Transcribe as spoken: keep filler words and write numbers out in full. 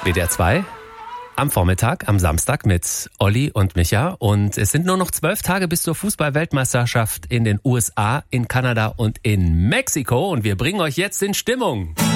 W D R zwei am Vormittag, am Samstag mit Olli und Micha. Und es sind nur noch zwölf Tage bis zur Fußball-Weltmeisterschaft in den U S A, in Kanada und in Mexiko. Und wir bringen euch jetzt in Stimmung.